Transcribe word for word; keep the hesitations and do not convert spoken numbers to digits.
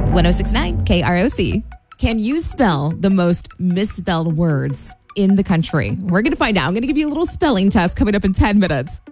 ten sixty-nine K R O C. Can you spell the most misspelled words in the country? We're going to find out. I'm going to give you a little spelling test coming up in ten minutes.